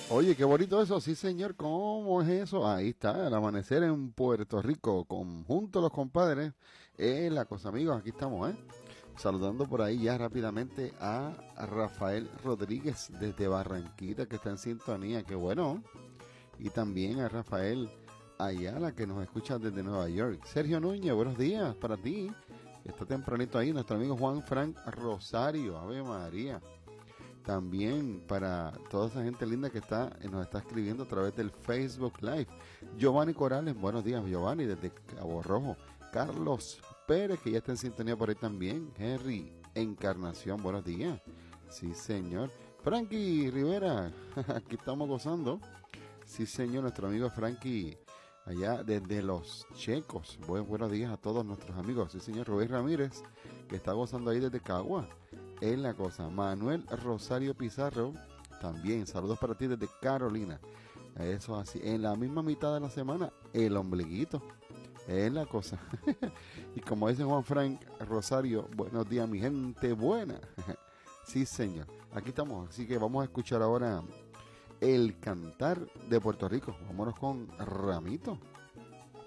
Oye, qué bonito eso, sí señor, ¿cómo es eso? Ahí está, el amanecer en Puerto Rico, junto a los compadres, la cosa amigos, aquí estamos, ¿eh? Saludando por ahí ya rápidamente a Rafael Rodríguez desde Barranquita, que está en sintonía, qué bueno. Y también a Rafael Ayala, que nos escucha desde Nueva York. Sergio Núñez, buenos días para ti. Está tempranito ahí nuestro amigo Juan Frank Rosario, Ave María. También para toda esa gente linda que nos está escribiendo a través del Facebook Live. Giovanni Corales, buenos días Giovanni, desde Cabo Rojo. Carlos Pérez, que ya está en sintonía por ahí también. Henry Encarnación, buenos días. Sí, señor. Frankie Rivera, aquí estamos gozando. Sí, señor, nuestro amigo Frankie, allá desde Los Checos. Buenos días a todos nuestros amigos. Sí, señor, Rubén Ramírez, que está gozando ahí desde Cagua. Es la cosa. Manuel Rosario Pizarro, también, saludos para ti desde Carolina. Eso así, en la misma mitad de la semana, el ombliguito. Es la cosa. Y como dice Juan Frank Rosario, buenos días mi gente buena. Sí, señor. Aquí estamos, así que vamos a escuchar ahora el cantar de Puerto Rico. Vámonos con Ramito.